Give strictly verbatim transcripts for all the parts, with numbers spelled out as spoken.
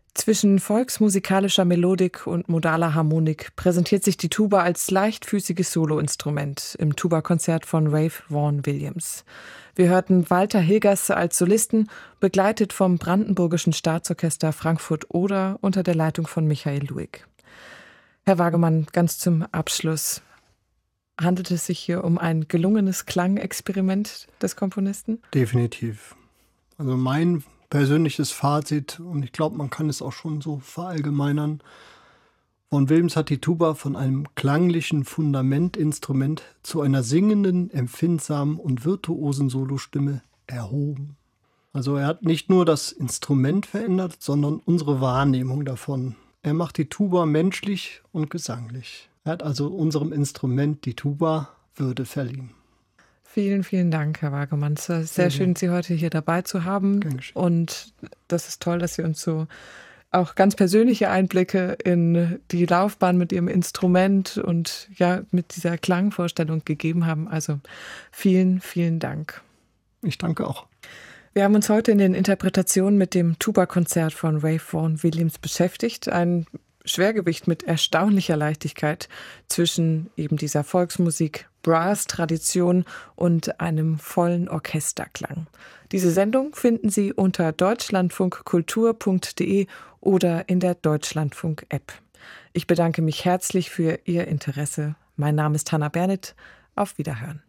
Zwischen volksmusikalischer Melodik und modaler Harmonik präsentiert sich die Tuba als leichtfüßiges Soloinstrument im Tuba-Konzert von Ralph Vaughan Williams. Wir hörten Walter Hilgers als Solisten, begleitet vom Brandenburgischen Staatsorchester Frankfurt-Oder unter der Leitung von Michael Luig. Herr Wagemann, ganz zum Abschluss. Handelt es sich hier um ein gelungenes Klangexperiment des Komponisten? Definitiv. Also mein persönliches Fazit, und ich glaube, man kann es auch schon so verallgemeinern: Vaughan Williams hat die Tuba von einem klanglichen Fundamentinstrument zu einer singenden, empfindsamen und virtuosen Solostimme erhoben. Also er hat nicht nur das Instrument verändert, sondern unsere Wahrnehmung davon. Er macht die Tuba menschlich und gesanglich. Er hat also unserem Instrument, die Tuba, Würde verliehen. Vielen, vielen Dank, Herr Wagemann. Es war sehr schön, Sie heute hier dabei zu haben. Dankeschön. Und das ist toll, dass Sie uns so auch ganz persönliche Einblicke in die Laufbahn mit Ihrem Instrument und ja mit dieser Klangvorstellung gegeben haben. Also vielen, vielen Dank. Ich danke auch. Wir haben uns heute in den Interpretationen mit dem Tuba-Konzert von Ralph Vaughan Williams beschäftigt. Ein Schwergewicht mit erstaunlicher Leichtigkeit zwischen eben dieser Volksmusik, Brass-Tradition und einem vollen Orchesterklang. Diese Sendung finden Sie unter deutschlandfunkkultur punkt de oder in der Deutschlandfunk-App. Ich bedanke mich herzlich für Ihr Interesse. Mein Name ist Hannah Bernit. Auf Wiederhören.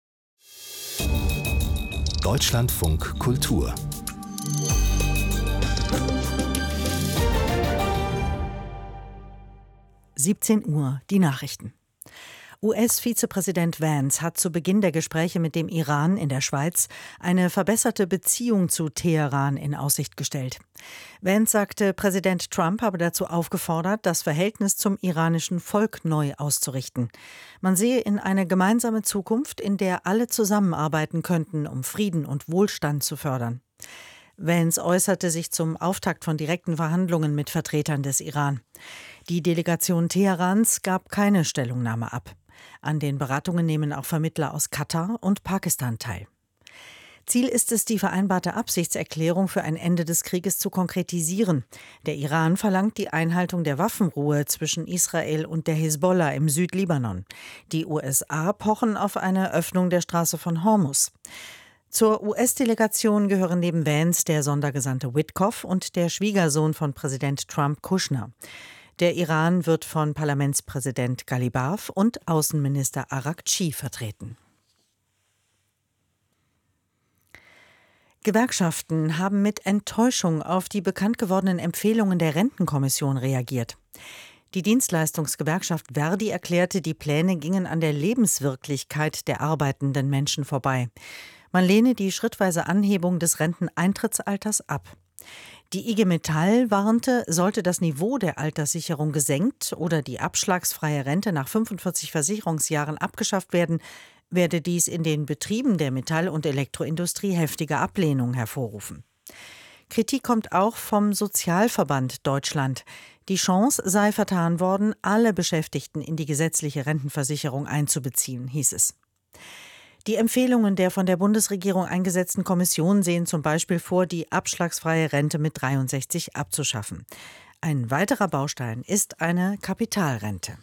Deutschlandfunk Kultur. siebzehn Uhr, die Nachrichten. U S-Vizepräsident Vance hat zu Beginn der Gespräche mit dem Iran in der Schweiz eine verbesserte Beziehung zu Teheran in Aussicht gestellt. Vance sagte, Präsident Trump habe dazu aufgefordert, das Verhältnis zum iranischen Volk neu auszurichten. Man sehe in eine gemeinsame Zukunft, in der alle zusammenarbeiten könnten, um Frieden und Wohlstand zu fördern. Vance äußerte sich zum Auftakt von direkten Verhandlungen mit Vertretern des Iran. Die Delegation Teherans gab keine Stellungnahme ab. An den Beratungen nehmen auch Vermittler aus Katar und Pakistan teil. Ziel ist es, die vereinbarte Absichtserklärung für ein Ende des Krieges zu konkretisieren. Der Iran verlangt die Einhaltung der Waffenruhe zwischen Israel und der Hisbollah im Südlibanon. Die U S A pochen auf eine Öffnung der Straße von Hormuz. Zur U S-Delegation gehören neben Vance der Sondergesandte Witkoff und der Schwiegersohn von Präsident Trump, Kushner. Der Iran wird von Parlamentspräsident Ghalibaf und Außenminister Araghchi vertreten. Gewerkschaften haben mit Enttäuschung auf die bekannt gewordenen Empfehlungen der Rentenkommission reagiert. Die Dienstleistungsgewerkschaft Verdi erklärte, die Pläne gingen an der Lebenswirklichkeit der arbeitenden Menschen vorbei. Man lehne die schrittweise Anhebung des Renteneintrittsalters ab. Die I G Metall warnte, sollte das Niveau der Alterssicherung gesenkt oder die abschlagsfreie Rente nach fünfundvierzig Versicherungsjahren abgeschafft werden, werde dies in den Betrieben der Metall- und Elektroindustrie heftige Ablehnung hervorrufen. Kritik kommt auch vom Sozialverband Deutschland. Die Chance sei vertan worden, alle Beschäftigten in die gesetzliche Rentenversicherung einzubeziehen, hieß es. Die Empfehlungen der von der Bundesregierung eingesetzten Kommission sehen zum Beispiel vor, die abschlagsfreie Rente mit dreiundsechzig abzuschaffen. Ein weiterer Baustein ist eine Kapitalrente.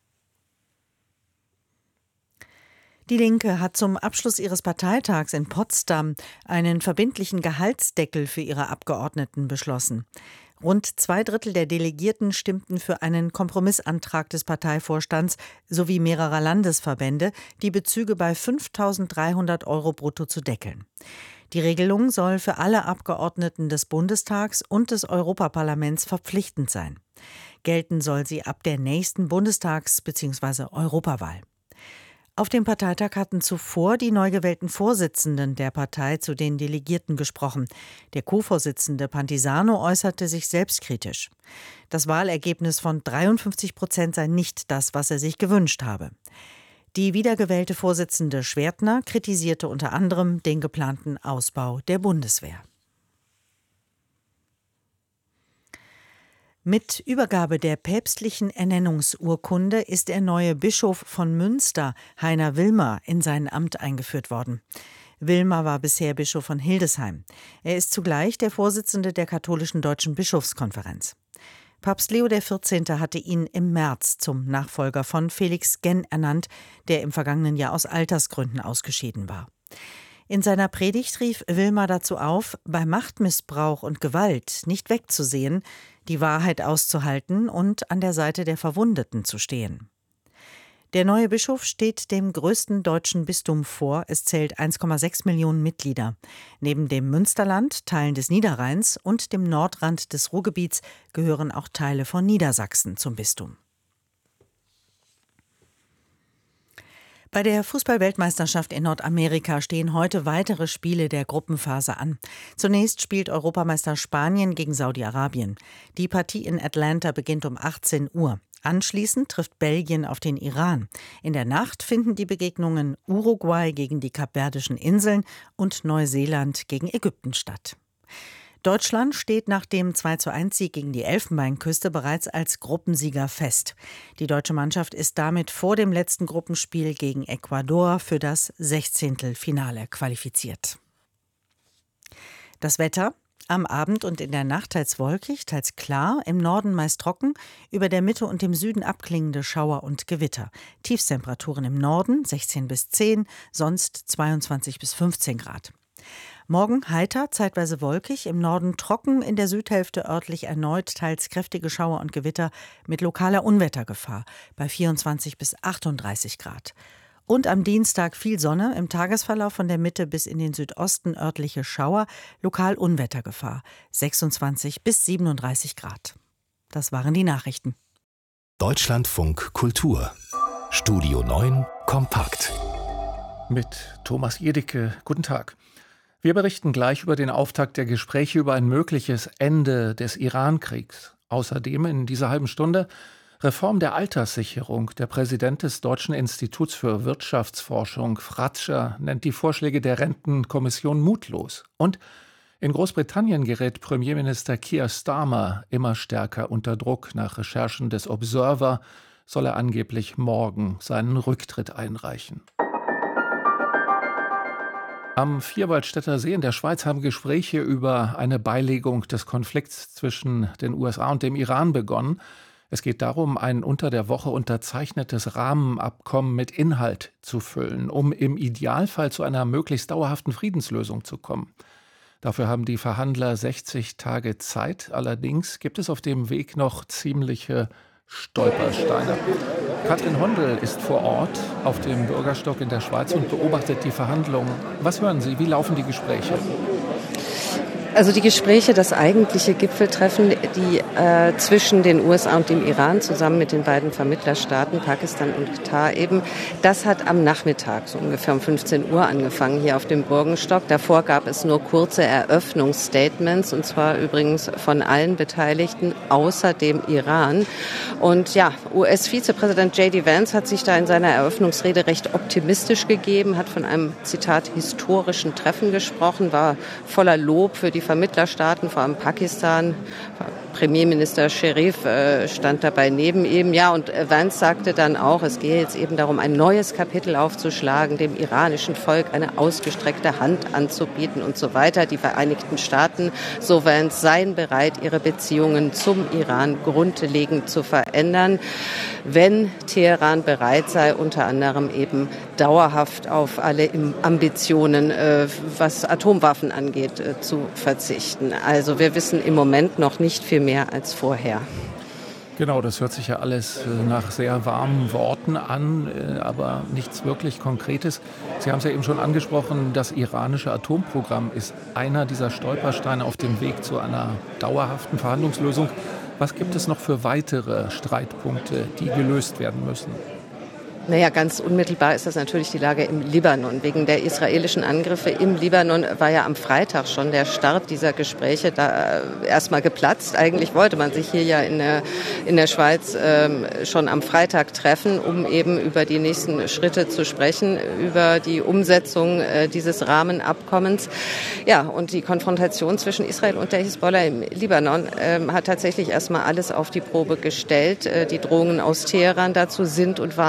Die Linke hat zum Abschluss ihres Parteitags in Potsdam einen verbindlichen Gehaltsdeckel für ihre Abgeordneten beschlossen. Rund zwei Drittel der Delegierten stimmten für einen Kompromissantrag des Parteivorstands sowie mehrerer Landesverbände, die Bezüge bei fünftausenddreihundert Euro brutto zu deckeln. Die Regelung soll für alle Abgeordneten des Bundestags und des Europaparlaments verpflichtend sein. Gelten soll sie ab der nächsten Bundestags- bzw. Europawahl. Auf dem Parteitag hatten zuvor die neu gewählten Vorsitzenden der Partei zu den Delegierten gesprochen. Der Co-Vorsitzende Pantisano äußerte sich selbstkritisch. Das Wahlergebnis von dreiundfünfzig Prozent sei nicht das, was er sich gewünscht habe. Die wiedergewählte Vorsitzende Schwertner kritisierte unter anderem den geplanten Ausbau der Bundeswehr. Mit Übergabe der päpstlichen Ernennungsurkunde ist der neue Bischof von Münster, Heiner Wilmer, in sein Amt eingeführt worden. Willmer war bisher Bischof von Hildesheim. Er ist zugleich der Vorsitzende der Katholischen Deutschen Bischofskonferenz. Papst Leo der vierzehnte hatte ihn im März zum Nachfolger von Felix Genn ernannt, der im vergangenen Jahr aus Altersgründen ausgeschieden war. In seiner Predigt rief Willmer dazu auf, bei Machtmissbrauch und Gewalt nicht wegzusehen, die Wahrheit auszuhalten und an der Seite der Verwundeten zu stehen. Der neue Bischof steht dem größten deutschen Bistum vor. Es zählt eins Komma sechs Millionen Mitglieder. Neben dem Münsterland, Teilen des Niederrheins und dem Nordrand des Ruhrgebiets gehören auch Teile von Niedersachsen zum Bistum. Bei der Fußball-Weltmeisterschaft in Nordamerika stehen heute weitere Spiele der Gruppenphase an. Zunächst spielt Europameister Spanien gegen Saudi-Arabien. Die Partie in Atlanta beginnt um achtzehn Uhr. Anschließend trifft Belgien auf den Iran. In der Nacht finden die Begegnungen Uruguay gegen die Kapverdischen Inseln und Neuseeland gegen Ägypten statt. Deutschland steht nach dem zwei zu eins Sieg gegen die Elfenbeinküste bereits als Gruppensieger fest. Die deutsche Mannschaft ist damit vor dem letzten Gruppenspiel gegen Ecuador für das Sechzehntelfinale qualifiziert. Das Wetter: Am Abend und in der Nacht teils wolkig, teils klar, im Norden meist trocken, über der Mitte und dem Süden abklingende Schauer und Gewitter. Tiefstemperaturen im Norden sechzehn bis zehn, sonst zweiundzwanzig bis fünfzehn Grad. Morgen heiter, zeitweise wolkig, im Norden trocken, in der Südhälfte örtlich erneut teils kräftige Schauer und Gewitter mit lokaler Unwettergefahr bei vierundzwanzig bis achtunddreißig Grad. Und am Dienstag viel Sonne, im Tagesverlauf von der Mitte bis in den Südosten örtliche Schauer, lokal Unwettergefahr, sechsundzwanzig bis siebenunddreißig Grad. Das waren die Nachrichten. Deutschlandfunk Kultur. Studio neun kompakt. Mit Thomas Jedicke. Guten Tag. Wir berichten gleich über den Auftakt der Gespräche über ein mögliches Ende des Iran-Kriegs. Außerdem in dieser halben Stunde Reform der Alterssicherung. Der Präsident des Deutschen Instituts für Wirtschaftsforschung, Fratscher, nennt die Vorschläge der Rentenkommission mutlos. Und in Großbritannien gerät Premierminister Keir Starmer immer stärker unter Druck. Nach Recherchen des Observer soll er angeblich morgen seinen Rücktritt einreichen. Am Vierwaldstätter See in der Schweiz haben Gespräche über eine Beilegung des Konflikts zwischen den U S A und dem Iran begonnen. Es geht darum, ein unter der Woche unterzeichnetes Rahmenabkommen mit Inhalt zu füllen, um im Idealfall zu einer möglichst dauerhaften Friedenslösung zu kommen. Dafür haben die Verhandler sechzig Tage Zeit. Allerdings gibt es auf dem Weg noch ziemliche Stolpersteine. Katrin Hondel ist vor Ort auf dem Bürgerstock in der Schweiz und beobachtet die Verhandlungen. Was hören Sie? Wie laufen die Gespräche? Also die Gespräche, das eigentliche Gipfeltreffen, die äh, zwischen den U S A und dem Iran zusammen mit den beiden Vermittlerstaaten, Pakistan und Katar eben, das hat am Nachmittag, so ungefähr um fünfzehn Uhr angefangen hier auf dem Burgenstock. Davor gab es nur kurze Eröffnungsstatements, und zwar übrigens von allen Beteiligten außer dem Iran. Und ja, U S-Vizepräsident J D Vance hat sich da in seiner Eröffnungsrede recht optimistisch gegeben, hat von einem, Zitat, historischen Treffen gesprochen, war voller Lob für die Vermittlerstaaten, vor allem Pakistan. Premierminister Sharif äh, stand dabei neben ihm. Ja, und Vance sagte dann auch, es gehe jetzt eben darum, ein neues Kapitel aufzuschlagen, dem iranischen Volk eine ausgestreckte Hand anzubieten und so weiter. Die Vereinigten Staaten, so Vance, seien bereit, ihre Beziehungen zum Iran grundlegend zu verändern, wenn Teheran bereit sei, unter anderem eben dauerhaft auf alle Ambitionen, äh, was Atomwaffen angeht, äh, zu verzichten. Also wir wissen im Moment noch nicht viel mehr als vorher. Genau, das hört sich ja alles nach sehr warmen Worten an, aber nichts wirklich Konkretes. Sie haben es ja eben schon angesprochen, das iranische Atomprogramm ist einer dieser Stolpersteine auf dem Weg zu einer dauerhaften Verhandlungslösung. Was gibt es noch für weitere Streitpunkte, die gelöst werden müssen? Naja, ganz unmittelbar ist das natürlich die Lage im Libanon. Wegen der israelischen Angriffe im Libanon war ja am Freitag schon der Start dieser Gespräche da äh, erstmal geplatzt. Eigentlich wollte man sich hier ja in der, in der Schweiz ähm, schon am Freitag treffen, um eben über die nächsten Schritte zu sprechen, über die Umsetzung äh, dieses Rahmenabkommens. Ja, und die Konfrontation zwischen Israel und der Hisbollah im Libanon äh, hat tatsächlich erstmal alles auf die Probe gestellt. Äh, die Drohungen aus Teheran dazu sind und waren ein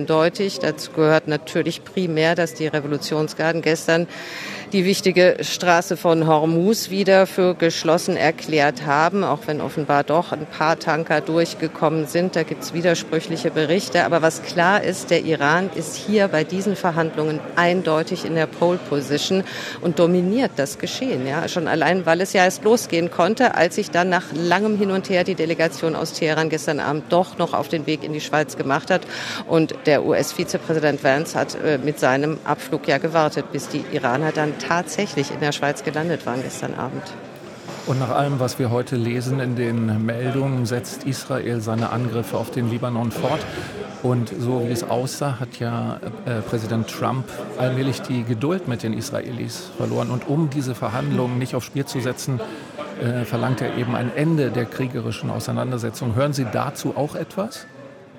eindeutig. Dazu gehört natürlich primär, dass die Revolutionsgarden gestern die wichtige Straße von Hormuz wieder für geschlossen erklärt haben, auch wenn offenbar doch ein paar Tanker durchgekommen sind. Da gibt es widersprüchliche Berichte. Aber was klar ist, der Iran ist hier bei diesen Verhandlungen eindeutig in der Pole Position und dominiert das Geschehen. Ja, schon allein, weil es ja erst losgehen konnte, als sich dann nach langem Hin und Her die Delegation aus Teheran gestern Abend doch noch auf den Weg in die Schweiz gemacht hat. Und der U S-Vizepräsident Vance hat äh, mit seinem Abflug ja gewartet, bis die Iraner dann tatsächlich in der Schweiz gelandet waren gestern Abend. Und nach allem, was wir heute lesen in den Meldungen, setzt Israel seine Angriffe auf den Libanon fort. Und so wie es aussah, hat ja äh, Präsident Trump allmählich die Geduld mit den Israelis verloren. Und um diese Verhandlungen nicht aufs Spiel zu setzen, äh, verlangt er eben ein Ende der kriegerischen Auseinandersetzung. Hören Sie dazu auch etwas?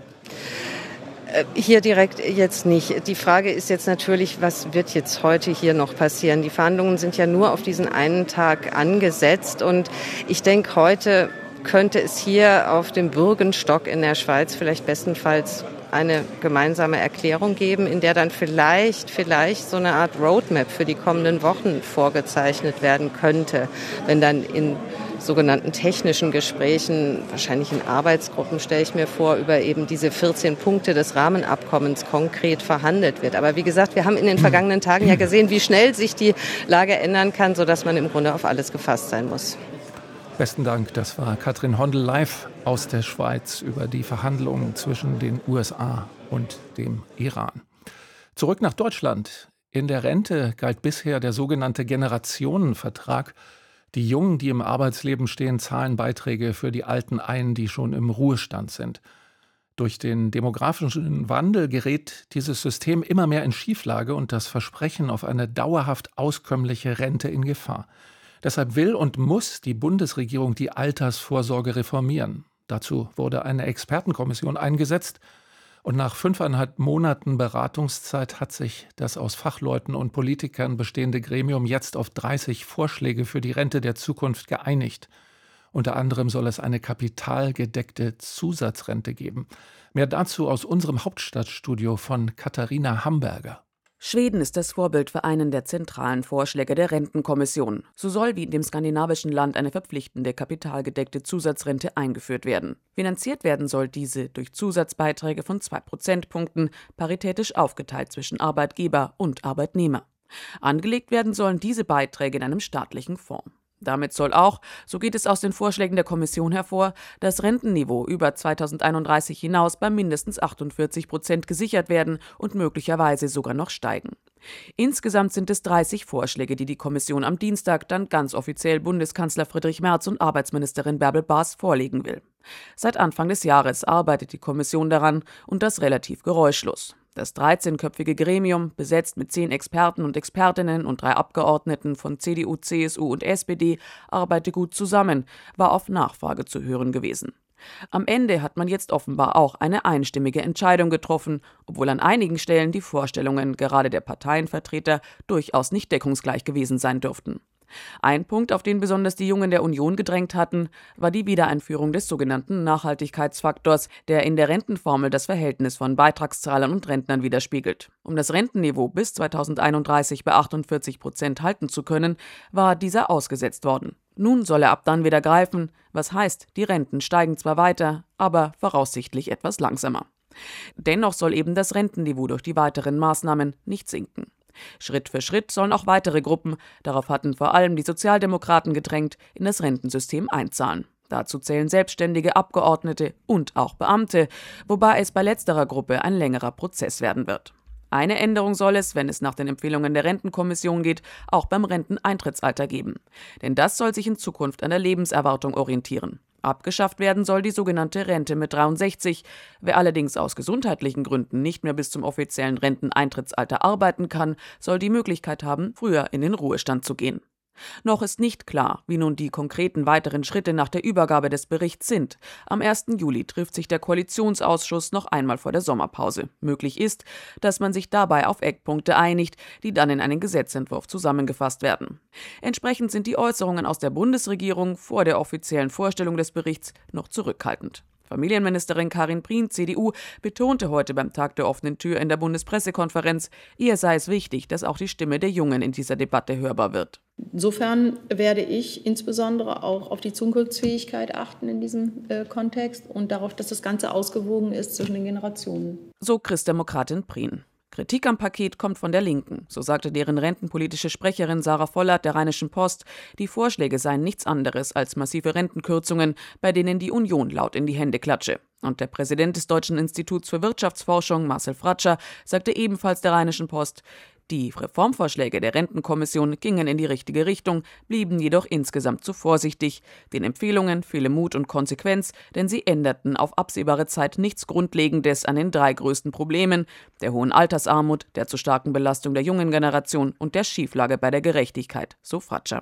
Hier direkt jetzt nicht. Die Frage ist jetzt natürlich, was wird jetzt heute hier noch passieren? Die Verhandlungen sind ja nur auf diesen einen Tag angesetzt und ich denke, heute könnte es hier auf dem Bürgenstock in der Schweiz vielleicht bestenfalls eine gemeinsame Erklärung geben, in der dann vielleicht, vielleicht so eine Art Roadmap für die kommenden Wochen vorgezeichnet werden könnte, wenn dann in sogenannten technischen Gesprächen, wahrscheinlich in Arbeitsgruppen, stelle ich mir vor, über eben diese vierzehn Punkte des Rahmenabkommens konkret verhandelt wird. Aber wie gesagt, wir haben in den vergangenen Tagen ja gesehen, wie schnell sich die Lage ändern kann, sodass man im Grunde auf alles gefasst sein muss. Besten Dank. Das war Katrin Hondel live aus der Schweiz über die Verhandlungen zwischen den U S A und dem Iran. Zurück nach Deutschland. In der Rente galt bisher der sogenannte Generationenvertrag. Die Jungen, die im Arbeitsleben stehen, zahlen Beiträge für die Alten ein, die schon im Ruhestand sind. Durch den demografischen Wandel gerät dieses System immer mehr in Schieflage und das Versprechen auf eine dauerhaft auskömmliche Rente in Gefahr. Deshalb will und muss die Bundesregierung die Altersvorsorge reformieren. Dazu wurde eine Expertenkommission eingesetzt. Und nach fünfeinhalb Monaten Beratungszeit hat sich das aus Fachleuten und Politikern bestehende Gremium jetzt auf dreißig Vorschläge für die Rente der Zukunft geeinigt. Unter anderem soll es eine kapitalgedeckte Zusatzrente geben. Mehr dazu aus unserem Hauptstadtstudio von Katharina Hamburger. Schweden ist das Vorbild für einen der zentralen Vorschläge der Rentenkommission. So soll wie in dem skandinavischen Land eine verpflichtende kapitalgedeckte Zusatzrente eingeführt werden. Finanziert werden soll diese durch Zusatzbeiträge von zwei Prozentpunkten, paritätisch aufgeteilt zwischen Arbeitgeber und Arbeitnehmer. Angelegt werden sollen diese Beiträge in einem staatlichen Fonds. Damit soll auch, so geht es aus den Vorschlägen der Kommission hervor, das Rentenniveau über zweitausendeinunddreißig hinaus bei mindestens achtundvierzig Prozent gesichert werden und möglicherweise sogar noch steigen. Insgesamt sind es dreißig Vorschläge, die die Kommission am Dienstag dann ganz offiziell Bundeskanzler Friedrich Merz und Arbeitsministerin Bärbel Baas vorlegen will. Seit Anfang des Jahres arbeitet die Kommission daran und das relativ geräuschlos. Das dreizehnköpfige Gremium, besetzt mit zehn Experten und Expertinnen und drei Abgeordneten von C D U, C S U und S P D, arbeite gut zusammen, war auf Nachfrage zu hören gewesen. Am Ende hat man jetzt offenbar auch eine einstimmige Entscheidung getroffen, obwohl an einigen Stellen die Vorstellungen gerade der Parteienvertreter durchaus nicht deckungsgleich gewesen sein dürften. Ein Punkt, auf den besonders die Jungen der Union gedrängt hatten, war die Wiedereinführung des sogenannten Nachhaltigkeitsfaktors, der in der Rentenformel das Verhältnis von Beitragszahlern und Rentnern widerspiegelt. Um das Rentenniveau bis zweitausendeinunddreißig bei achtundvierzig Prozent halten zu können, war dieser ausgesetzt worden. Nun soll er ab dann wieder greifen, was heißt, die Renten steigen zwar weiter, aber voraussichtlich etwas langsamer. Dennoch soll eben das Rentenniveau durch die weiteren Maßnahmen nicht sinken. Schritt für Schritt sollen auch weitere Gruppen, darauf hatten vor allem die Sozialdemokraten gedrängt, in das Rentensystem einzahlen. Dazu zählen Selbstständige, Abgeordnete und auch Beamte, wobei es bei letzterer Gruppe ein längerer Prozess werden wird. Eine Änderung soll es, wenn es nach den Empfehlungen der Rentenkommission geht, auch beim Renteneintrittsalter geben. Denn das soll sich in Zukunft an der Lebenserwartung orientieren. Abgeschafft werden soll die sogenannte Rente mit dreiundsechzig. Wer allerdings aus gesundheitlichen Gründen nicht mehr bis zum offiziellen Renteneintrittsalter arbeiten kann, soll die Möglichkeit haben, früher in den Ruhestand zu gehen. Noch ist nicht klar, wie nun die konkreten weiteren Schritte nach der Übergabe des Berichts sind. Am ersten Juli trifft sich der Koalitionsausschuss noch einmal vor der Sommerpause. Möglich ist, dass man sich dabei auf Eckpunkte einigt, die dann in einen Gesetzentwurf zusammengefasst werden. Entsprechend sind die Äußerungen aus der Bundesregierung vor der offiziellen Vorstellung des Berichts noch zurückhaltend. Familienministerin Karin Prien, C D U, betonte heute beim Tag der offenen Tür in der Bundespressekonferenz, ihr sei es wichtig, dass auch die Stimme der Jungen in dieser Debatte hörbar wird. Insofern werde ich insbesondere auch auf die Zukunftsfähigkeit achten in diesem äh, Kontext und darauf, dass das Ganze ausgewogen ist zwischen den Generationen. So Christdemokratin Prien. Kritik am Paket kommt von der Linken, so sagte deren rentenpolitische Sprecherin Sarah Vollert der Rheinischen Post. Die Vorschläge seien nichts anderes als massive Rentenkürzungen, bei denen die Union laut in die Hände klatsche. Und der Präsident des Deutschen Instituts für Wirtschaftsforschung, Marcel Fratscher, sagte ebenfalls der Rheinischen Post, die Reformvorschläge der Rentenkommission gingen in die richtige Richtung, blieben jedoch insgesamt zu vorsichtig. Den Empfehlungen fehle Mut und Konsequenz, denn sie änderten auf absehbare Zeit nichts Grundlegendes an den drei größten Problemen: der hohen Altersarmut, der zu starken Belastung der jungen Generation und der Schieflage bei der Gerechtigkeit, so Fratscher.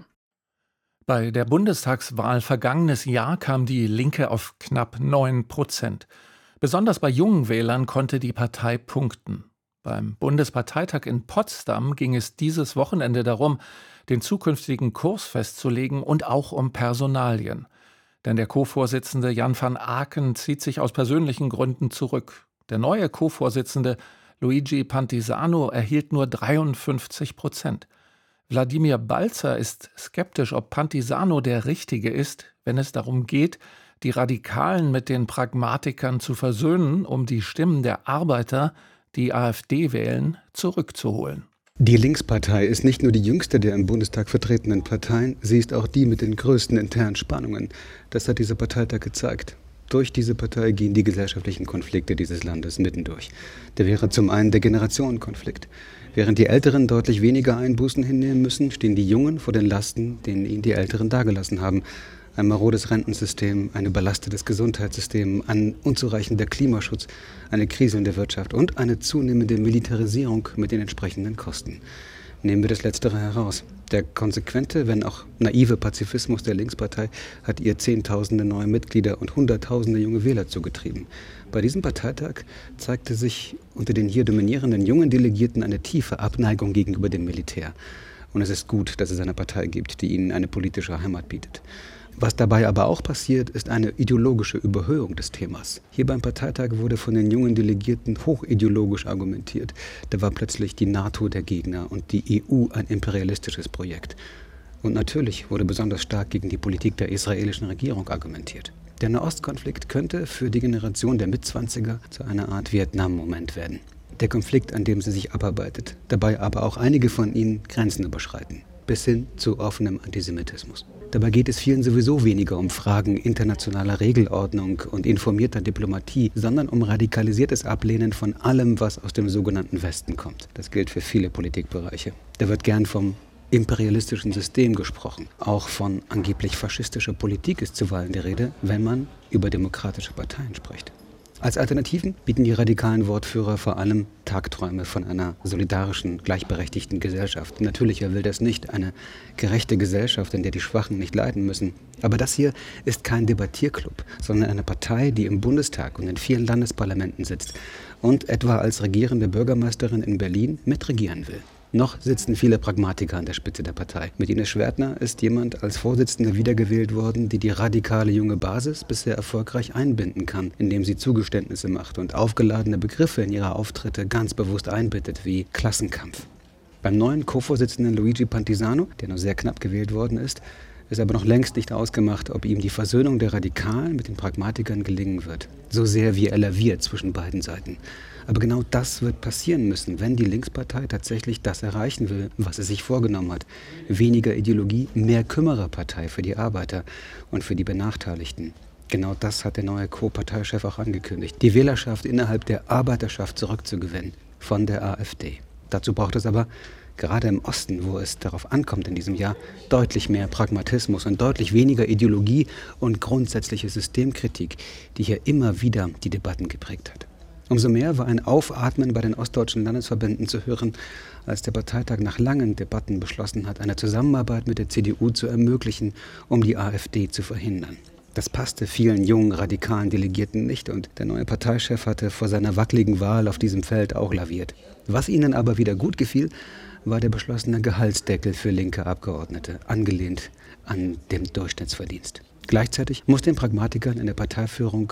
Bei der Bundestagswahl vergangenes Jahr kam die Linke auf knapp neun Prozent. Besonders bei jungen Wählern konnte die Partei punkten. Beim Bundesparteitag in Potsdam ging es dieses Wochenende darum, den zukünftigen Kurs festzulegen und auch um Personalien. Denn der Co-Vorsitzende Jan van Aken zieht sich aus persönlichen Gründen zurück. Der neue Co-Vorsitzende Luigi Pantisano erhielt nur dreiundfünfzig Prozent. Wladimir Balzer ist skeptisch, ob Pantisano der Richtige ist, wenn es darum geht, die Radikalen mit den Pragmatikern zu versöhnen, um die Stimmen der Arbeiter, die AfD wählen, zurückzuholen. Die Linkspartei ist nicht nur die jüngste der im Bundestag vertretenen Parteien, sie ist auch die mit den größten internen Spannungen. Das hat dieser Parteitag gezeigt. Durch diese Partei gehen die gesellschaftlichen Konflikte dieses Landes mitten durch. Der wäre zum einen der Generationenkonflikt. Während die Älteren deutlich weniger Einbußen hinnehmen müssen, stehen die Jungen vor den Lasten, denen ihnen die Älteren dagelassen haben. Ein marodes Rentensystem, ein überlastetes Gesundheitssystem, ein unzureichender Klimaschutz, eine Krise in der Wirtschaft und eine zunehmende Militarisierung mit den entsprechenden Kosten. Nehmen wir das Letztere heraus. Der konsequente, wenn auch naive Pazifismus der Linkspartei hat ihr Zehntausende neue Mitglieder und Hunderttausende junge Wähler zugetrieben. Bei diesem Parteitag zeigte sich unter den hier dominierenden jungen Delegierten eine tiefe Abneigung gegenüber dem Militär. Und es ist gut, dass es eine Partei gibt, die ihnen eine politische Heimat bietet. Was dabei aber auch passiert, ist eine ideologische Überhöhung des Themas. Hier beim Parteitag wurde von den jungen Delegierten hochideologisch argumentiert. Da war plötzlich die NATO der Gegner und die E U ein imperialistisches Projekt. Und natürlich wurde besonders stark gegen die Politik der israelischen Regierung argumentiert. Der Nahostkonflikt könnte für die Generation der Mitzwanziger zu einer Art Vietnam-Moment werden. Der Konflikt, an dem sie sich abarbeitet, dabei aber auch einige von ihnen Grenzen überschreiten, bis hin zu offenem Antisemitismus. Dabei geht es vielen sowieso weniger um Fragen internationaler Regelordnung und informierter Diplomatie, sondern um radikalisiertes Ablehnen von allem, was aus dem sogenannten Westen kommt. Das gilt für viele Politikbereiche. Da wird gern vom imperialistischen System gesprochen. Auch von angeblich faschistischer Politik ist zuweilen die Rede, wenn man über demokratische Parteien spricht. Als Alternativen bieten die radikalen Wortführer vor allem Tagträume von einer solidarischen, gleichberechtigten Gesellschaft. Natürlich, er will das nicht, eine gerechte Gesellschaft, in der die Schwachen nicht leiden müssen. Aber das hier ist kein Debattierclub, sondern eine Partei, die im Bundestag und in vielen Landesparlamenten sitzt und etwa als regierende Bürgermeisterin in Berlin mitregieren will. Noch sitzen viele Pragmatiker an der Spitze der Partei. Mit Ines Schwertner ist jemand als Vorsitzende wiedergewählt worden, die die radikale junge Basis bisher erfolgreich einbinden kann, indem sie Zugeständnisse macht und aufgeladene Begriffe in ihre Auftritte ganz bewusst einbettet, wie Klassenkampf. Beim neuen Co-Vorsitzenden Luigi Pantisano, der nur sehr knapp gewählt worden ist, ist aber noch längst nicht ausgemacht, ob ihm die Versöhnung der Radikalen mit den Pragmatikern gelingen wird. So sehr wie er laviert zwischen beiden Seiten. Aber genau das wird passieren müssen, wenn die Linkspartei tatsächlich das erreichen will, was sie sich vorgenommen hat. Weniger Ideologie, mehr Kümmererpartei für die Arbeiter und für die Benachteiligten. Genau das hat der neue Co-Parteichef auch angekündigt. Die Wählerschaft innerhalb der Arbeiterschaft zurückzugewinnen von der AfD. Dazu braucht es aber, gerade im Osten, wo es darauf ankommt in diesem Jahr, deutlich mehr Pragmatismus und deutlich weniger Ideologie und grundsätzliche Systemkritik, die hier immer wieder die Debatten geprägt hat. Umso mehr war ein Aufatmen bei den ostdeutschen Landesverbänden zu hören, als der Parteitag nach langen Debatten beschlossen hat, eine Zusammenarbeit mit der C D U zu ermöglichen, um die AfD zu verhindern. Das passte vielen jungen, radikalen Delegierten nicht und der neue Parteichef hatte vor seiner wackeligen Wahl auf diesem Feld auch laviert. Was ihnen aber wieder gut gefiel, war der beschlossene Gehaltsdeckel für linke Abgeordnete, angelehnt an den Durchschnittsverdienst. Gleichzeitig muss den Pragmatikern in der Parteiführung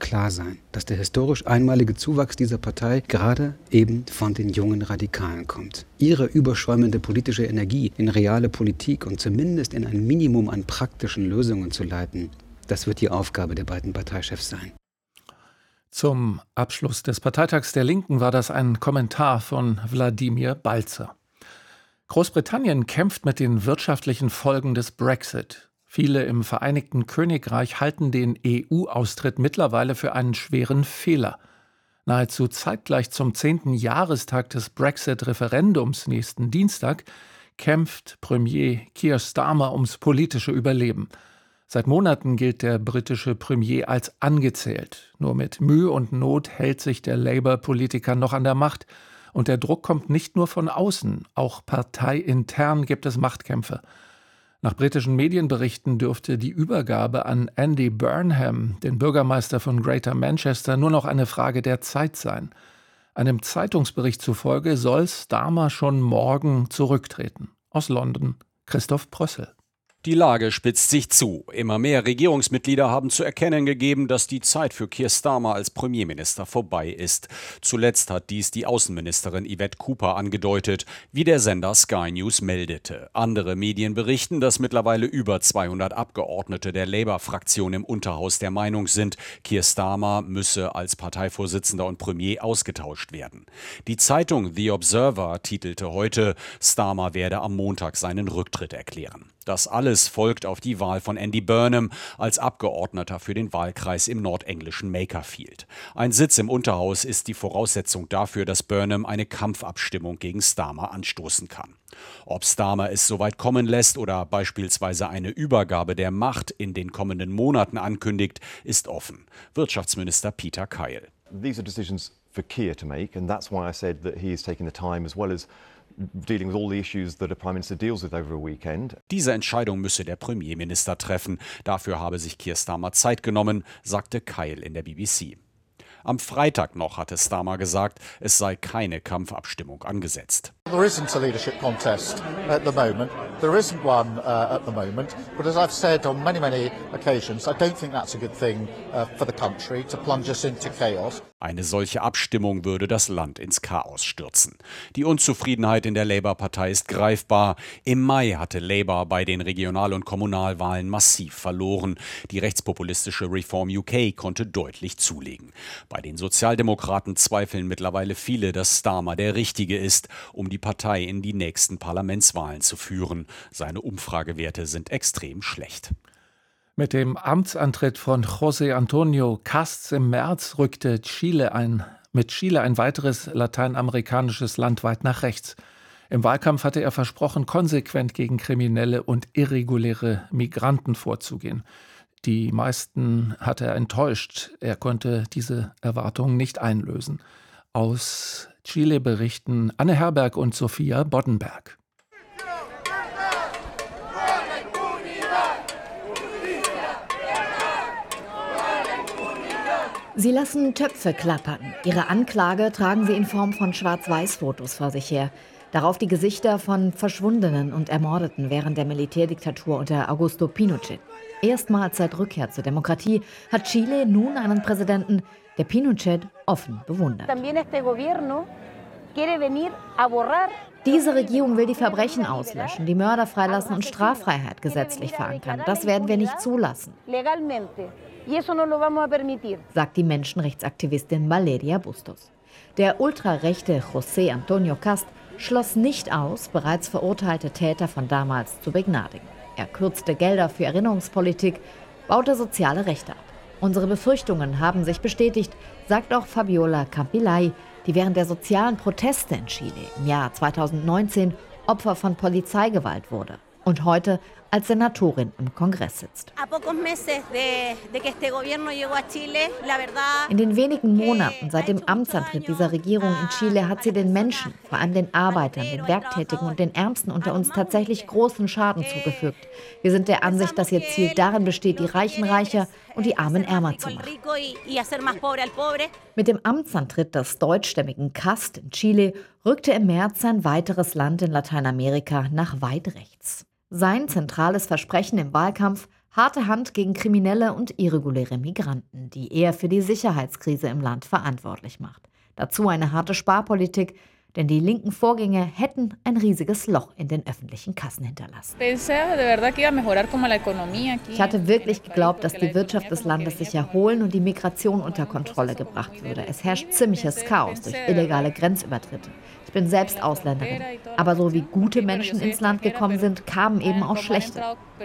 klar sein, dass der historisch einmalige Zuwachs dieser Partei gerade eben von den jungen Radikalen kommt. Ihre überschäumende politische Energie in reale Politik und zumindest in ein Minimum an praktischen Lösungen zu leiten, das wird die Aufgabe der beiden Parteichefs sein. Zum Abschluss des Parteitags der Linken war das ein Kommentar von Wladimir Balzer. Großbritannien kämpft mit den wirtschaftlichen Folgen des Brexit. Viele im Vereinigten Königreich halten den E U-Austritt mittlerweile für einen schweren Fehler. Nahezu zeitgleich zum zehnten Jahrestag des Brexit-Referendums nächsten Dienstag kämpft Premier Keir Starmer ums politische Überleben. Seit Monaten gilt der britische Premier als angezählt. Nur mit Mühe und Not hält sich der Labour-Politiker noch an der Macht. Und der Druck kommt nicht nur von außen, auch parteiintern gibt es Machtkämpfe. Nach britischen Medienberichten dürfte die Übergabe an Andy Burnham, den Bürgermeister von Greater Manchester, nur noch eine Frage der Zeit sein. Einem Zeitungsbericht zufolge soll Starmer schon morgen zurücktreten. Aus London, Christoph Prössel. Die Lage spitzt sich zu. Immer mehr Regierungsmitglieder haben zu erkennen gegeben, dass die Zeit für Keir Starmer als Premierminister vorbei ist. Zuletzt hat dies die Außenministerin Yvette Cooper angedeutet, wie der Sender Sky News meldete. Andere Medien berichten, dass mittlerweile über zweihundert Abgeordnete der Labour-Fraktion im Unterhaus der Meinung sind, Keir Starmer müsse als Parteivorsitzender und Premier ausgetauscht werden. Die Zeitung The Observer titelte heute, Starmer werde am Montag seinen Rücktritt erklären. Das alles folgt auf die Wahl von Andy Burnham als Abgeordneter für den Wahlkreis im nordenglischen Makerfield. Ein Sitz im Unterhaus ist die Voraussetzung dafür, dass Burnham eine Kampfabstimmung gegen Starmer anstoßen kann. Ob Starmer es soweit kommen lässt oder beispielsweise eine Übergabe der Macht in den kommenden Monaten ankündigt, ist offen. Wirtschaftsminister Peter Kyle. These are decisions for Keir to make, and that's why I said that he is taking the time as well as dealing with all the issues that a Prime Minister deals with over a weekend. Diese Entscheidung müsse der Premierminister treffen. Dafür habe sich Keir Starmer Zeit genommen, sagte Kyle in der B B C. Am Freitag noch hatte Starmer gesagt, es sei keine Kampfabstimmung angesetzt. There isn't a leadership contest at the moment. There isn't one uh, at the moment. But as I've said on many, many occasions, I don't think that's a good thing uh, for the country to plunge us into chaos. Eine solche Abstimmung würde das Land ins Chaos stürzen. Die Unzufriedenheit in der Labour-Partei ist greifbar. Im Mai hatte Labour bei den Regional- und Kommunalwahlen massiv verloren. Die rechtspopulistische Reform U K konnte deutlich zulegen. Bei den Sozialdemokraten zweifeln mittlerweile viele, dass Starmer der Richtige ist, um die Partei in die nächsten Parlamentswahlen zu führen. Seine Umfragewerte sind extrem schlecht. Mit dem Amtsantritt von José Antonio Casts im März rückte Chile ein, mit Chile ein weiteres lateinamerikanisches Land weit nach rechts. Im Wahlkampf hatte er versprochen, konsequent gegen kriminelle und irreguläre Migranten vorzugehen. Die meisten hatte er enttäuscht. Er konnte diese Erwartungen nicht einlösen. Aus Chile berichten Anne Herberg und Sophia Boddenberg. Sie lassen Töpfe klappern. Ihre Anklage tragen sie in Form von Schwarz-Weiß-Fotos vor sich her. Darauf die Gesichter von Verschwundenen und Ermordeten während der Militärdiktatur unter Augusto Pinochet. Erstmals seit Rückkehr zur Demokratie hat Chile nun einen Präsidenten, der Pinochet offen bewundert. Diese Regierung will die Verbrechen auslöschen, die Mörder freilassen und Straffreiheit gesetzlich verankern. Das werden wir nicht zulassen, sagt die Menschenrechtsaktivistin Valeria Bustos. Der ultrarechte José Antonio Cast schloss nicht aus, bereits verurteilte Täter von damals zu begnadigen. Er kürzte Gelder für Erinnerungspolitik, baute soziale Rechte ab. Unsere Befürchtungen haben sich bestätigt, sagt auch Fabiola Campillay, die während der sozialen Proteste in Chile im Jahr zweitausendneunzehn Opfer von Polizeigewalt wurde und heute als Senatorin im Kongress sitzt. In den wenigen Monaten seit dem Amtsantritt dieser Regierung in Chile hat sie den Menschen, vor allem den Arbeitern, den Werktätigen und den Ärmsten unter uns tatsächlich großen Schaden zugefügt. Wir sind der Ansicht, dass ihr Ziel darin besteht, die Reichen reicher und die Armen ärmer zu machen. Mit dem Amtsantritt des deutschstämmigen Cast in Chile rückte im März ein weiteres Land in Lateinamerika nach weit rechts. Sein zentrales Versprechen im Wahlkampf Harte Hand gegen Kriminelle und irreguläre Migranten, die er für die Sicherheitskrise im Land verantwortlich macht. Dazu eine harte Sparpolitik, denn die linken Vorgänge hätten ein riesiges Loch in den öffentlichen Kassen hinterlassen. Ich hatte wirklich geglaubt, dass die Wirtschaft des Landes sich erholen und die Migration unter Kontrolle gebracht würde. Es herrscht ziemliches Chaos durch illegale Grenzübertritte. Ich bin selbst Ausländerin, aber so wie gute Menschen ins Land gekommen sind, kamen eben auch schlechte.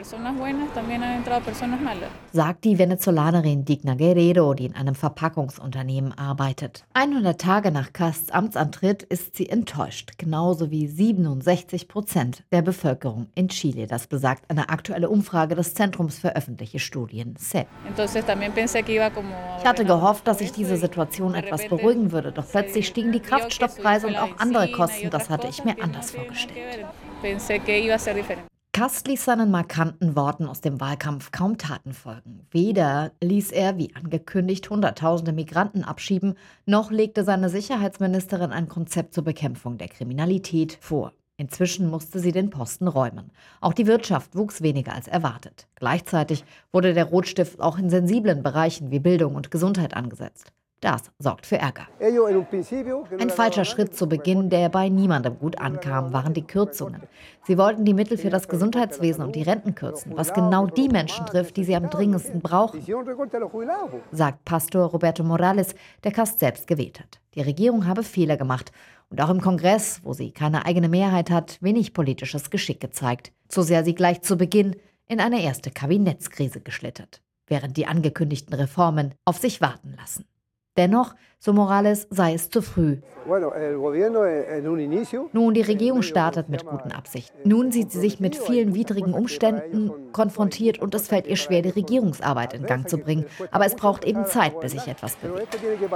Sagt die Venezolanerin Digna Guerrero, die in einem Verpackungsunternehmen arbeitet. hundert Tage nach Casts Amtsantritt ist sie enttäuscht, genauso wie siebenundsechzig Prozent der Bevölkerung in Chile. Das besagt eine aktuelle Umfrage des Zentrums für öffentliche Studien, C E P. Ich hatte gehofft, dass sich diese Situation etwas beruhigen würde, doch plötzlich stiegen die Kraftstoffpreise und auch andere Kosten. Das hatte ich mir anders vorgestellt. Cast ließ seinen markanten Worten aus dem Wahlkampf kaum Taten folgen. Weder ließ er, wie angekündigt, Hunderttausende Migranten abschieben, noch legte seine Sicherheitsministerin ein Konzept zur Bekämpfung der Kriminalität vor. Inzwischen musste sie den Posten räumen. Auch die Wirtschaft wuchs weniger als erwartet. Gleichzeitig wurde der Rotstift auch in sensiblen Bereichen wie Bildung und Gesundheit angesetzt. Das sorgt für Ärger. Ein falscher Schritt zu Beginn, der bei niemandem gut ankam, waren die Kürzungen. Sie wollten die Mittel für das Gesundheitswesen und die Renten kürzen, was genau die Menschen trifft, die sie am dringendsten brauchen, sagt Pastor Roberto Morales, der Cast selbst gewählt hat. Die Regierung habe Fehler gemacht und auch im Kongress, wo sie keine eigene Mehrheit hat, wenig politisches Geschick gezeigt. So sehr sie gleich zu Beginn in eine erste Kabinettskrise geschlittert, während die angekündigten Reformen auf sich warten lassen. Dennoch, so Morales, sei es zu früh. Nun, die Regierung startet mit guten Absichten. Nun sieht sie sich mit vielen widrigen Umständen konfrontiert und es fällt ihr schwer, die Regierungsarbeit in Gang zu bringen. Aber es braucht eben Zeit, bis sich etwas bewegt.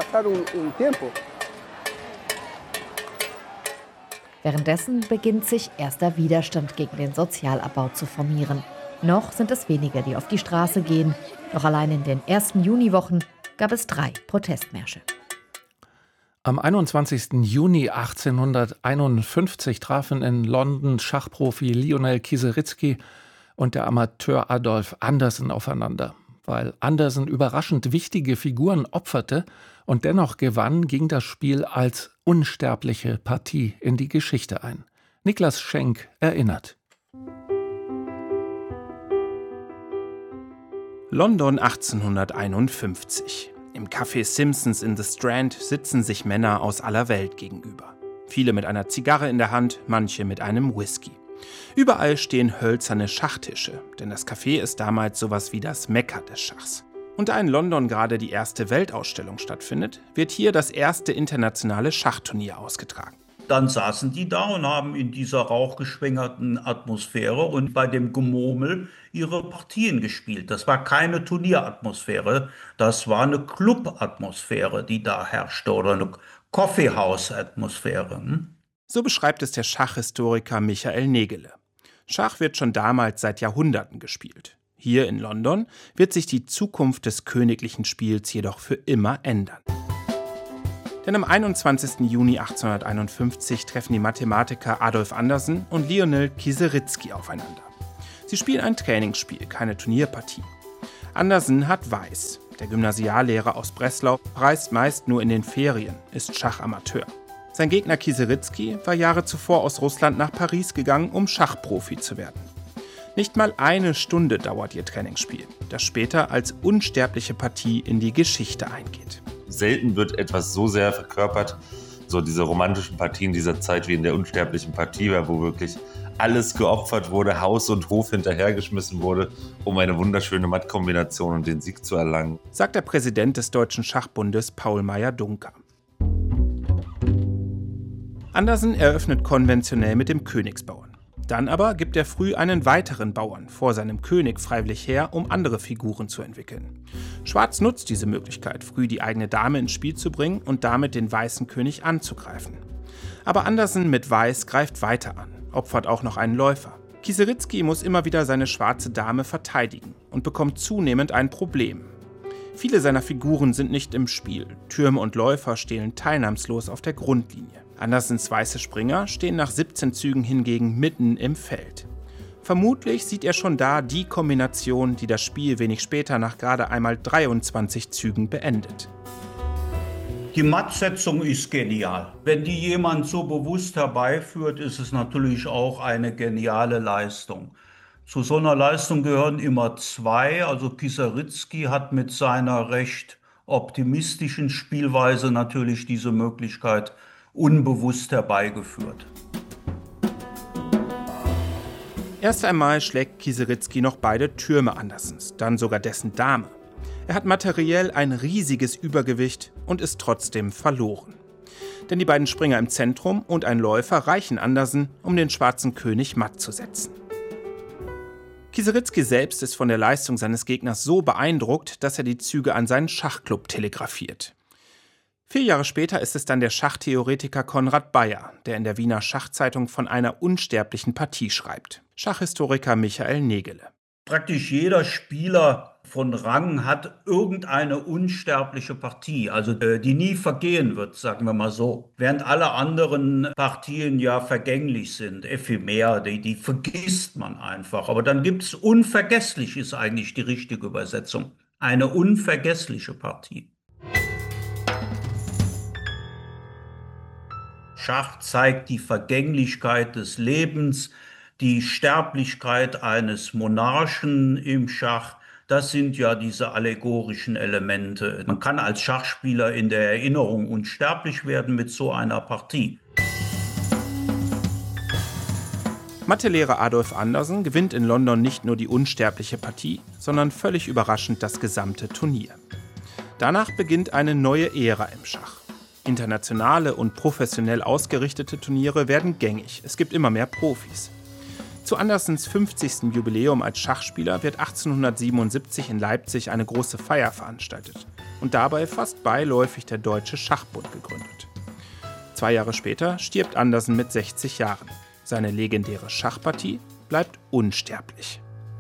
Währenddessen beginnt sich erster Widerstand gegen den Sozialabbau zu formieren. Noch sind es wenige, die auf die Straße gehen. Doch allein in den ersten Juniwochen gab es drei Protestmärsche. Am einundzwanzigsten Juni achtzehnhunderteinundfünfzig trafen in London Schachprofi Lionel Kieserycki und der Amateur Adolf Anderssen aufeinander. Weil Anderssen überraschend wichtige Figuren opferte und dennoch gewann, ging das Spiel als unsterbliche Partie in die Geschichte ein. Niklas Schenk erinnert. London achtzehnhunderteinundfünfzig. Im Café Simpsons in The Strand sitzen sich Männer aus aller Welt gegenüber. Viele mit einer Zigarre in der Hand, manche mit einem Whisky. Überall stehen hölzerne Schachtische, denn das Café ist damals sowas wie das Mekka des Schachs. Und da in London gerade die erste Weltausstellung stattfindet, wird hier das erste internationale Schachturnier ausgetragen. Dann saßen die da und haben in dieser rauchgeschwängerten Atmosphäre und bei dem Gemurmel ihre Partien gespielt. Das war keine Turnieratmosphäre, das war eine Clubatmosphäre, die da herrschte, oder eine Coffeehouse-Atmosphäre. Hm? So beschreibt es der Schachhistoriker Michael Nägele. Schach wird schon damals seit Jahrhunderten gespielt. Hier in London wird sich die Zukunft des königlichen Spiels jedoch für immer ändern. Denn am einundzwanzigsten Juni achtzehnhunderteinundfünfzig treffen die Mathematiker Adolf Anderssen und Lionel Kieserycki aufeinander. Sie spielen ein Trainingsspiel, keine Turnierpartie. Anderssen hat Weiß. Der Gymnasiallehrer aus Breslau reist meist nur in den Ferien, ist Schachamateur. Sein Gegner Kieserycki war Jahre zuvor aus Russland nach Paris gegangen, um Schachprofi zu werden. Nicht mal eine Stunde dauert ihr Trainingsspiel, das später als unsterbliche Partie in die Geschichte eingeht. Selten wird etwas so sehr verkörpert, so diese romantischen Partien dieser Zeit wie in der unsterblichen Partie, wo wirklich alles geopfert wurde, Haus und Hof hinterhergeschmissen wurde, um eine wunderschöne Mattkombination und den Sieg zu erlangen, sagt der Präsident des Deutschen Schachbundes Paul Meyer-Dunker. Anderssen eröffnet konventionell mit dem Königsbauern. Dann aber gibt er früh einen weiteren Bauern vor seinem König freiwillig her, um andere Figuren zu entwickeln. Schwarz nutzt diese Möglichkeit, früh die eigene Dame ins Spiel zu bringen und damit den weißen König anzugreifen. Aber Anderssen mit Weiß greift weiter an, opfert auch noch einen Läufer. Kieserycki muss immer wieder seine schwarze Dame verteidigen und bekommt zunehmend ein Problem. Viele seiner Figuren sind nicht im Spiel. Türme und Läufer stehen teilnahmslos auf der Grundlinie. Andersens weiße Springer stehen nach siebzehn Zügen hingegen mitten im Feld. Vermutlich sieht er schon da die Kombination, die das Spiel wenig später nach gerade einmal dreiundzwanzig Zügen beendet. Die Mattsetzung ist genial. Wenn die jemand so bewusst herbeiführt, ist es natürlich auch eine geniale Leistung. Zu so einer Leistung gehören immer zwei. Also Kieseritzky hat mit seiner recht optimistischen Spielweise natürlich diese Möglichkeit unbewusst herbeigeführt. Erst einmal schlägt Kieseritzky noch beide Türme Andersens, dann sogar dessen Dame. Er hat materiell ein riesiges Übergewicht und ist trotzdem verloren. Denn die beiden Springer im Zentrum und ein Läufer reichen Andersen, um den schwarzen König matt zu setzen. Kieseritzky selbst ist von der Leistung seines Gegners so beeindruckt, dass er die Züge an seinen Schachclub telegrafiert. Vier Jahre später ist es dann der Schachtheoretiker Konrad Beyer, der in der Wiener Schachzeitung von einer unsterblichen Partie schreibt. Schachhistoriker Michael Nägele. Praktisch jeder Spieler von Rang hat irgendeine unsterbliche Partie, also die nie vergehen wird, sagen wir mal so. Während alle anderen Partien ja vergänglich sind, ephemer, die, die vergisst man einfach. Aber dann gibt es unvergesslich, ist eigentlich die richtige Übersetzung. Eine unvergessliche Partie. Schach zeigt die Vergänglichkeit des Lebens, die Sterblichkeit eines Monarchen im Schach. Das sind ja diese allegorischen Elemente. Man kann als Schachspieler in der Erinnerung unsterblich werden mit so einer Partie. Mathelehrer Adolf Andersen gewinnt in London nicht nur die unsterbliche Partie, sondern völlig überraschend das gesamte Turnier. Danach beginnt eine neue Ära im Schach. Internationale und professionell ausgerichtete Turniere werden gängig. Es gibt immer mehr Profis. Zu Andersens fünfzigsten Jubiläum als Schachspieler wird achtzehnhundertsiebenundsiebzig in Leipzig eine große Feier veranstaltet und dabei fast beiläufig der Deutsche Schachbund gegründet. Zwei Jahre später stirbt Andersen mit sechzig Jahren. Seine legendäre Schachpartie bleibt unsterblich.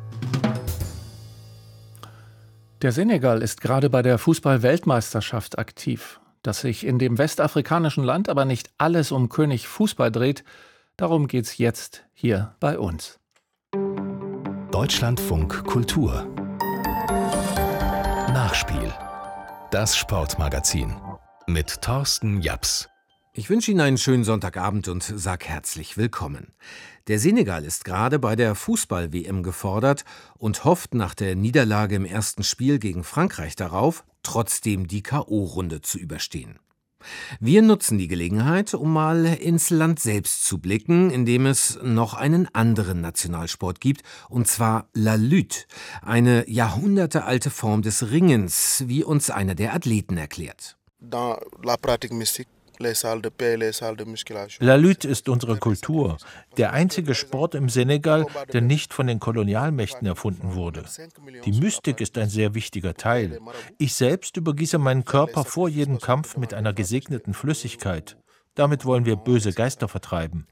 Der Senegal ist gerade bei der Fußball-Weltmeisterschaft aktiv. Dass sich in dem westafrikanischen Land aber nicht alles um König Fußball dreht, darum geht's jetzt hier bei uns. Deutschlandfunk Kultur Nachspiel. Das Sportmagazin mit Thorsten Japs. Ich wünsche Ihnen einen schönen Sonntagabend und sage herzlich willkommen. Der Senegal ist gerade bei der Fußball-W M gefordert und hofft nach der Niederlage im ersten Spiel gegen Frankreich darauf, trotzdem die K O-Runde zu überstehen. Wir nutzen die Gelegenheit, um mal ins Land selbst zu blicken, in dem es noch einen anderen Nationalsport gibt, und zwar La Lutte, eine jahrhundertealte Form des Ringens, wie uns einer der Athleten erklärt. Dans la pratique mystique. La Lutte ist unsere Kultur, der einzige Sport im Senegal, der nicht von den Kolonialmächten erfunden wurde. Die Mystik ist ein sehr wichtiger Teil. Ich selbst übergieße meinen Körper vor jedem Kampf mit einer gesegneten Flüssigkeit. Damit wollen wir böse Geister vertreiben.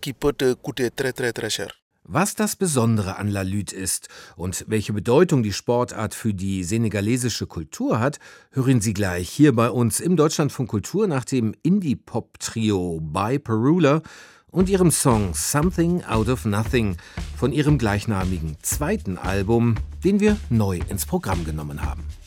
Was das Besondere an La Lutte ist und welche Bedeutung die Sportart für die senegalesische Kultur hat, hören Sie gleich hier bei uns im Deutschlandfunk Kultur nach dem Indie-Pop-Trio By Perula und ihrem Song Something Out of Nothing von ihrem gleichnamigen zweiten Album, den wir neu ins Programm genommen haben.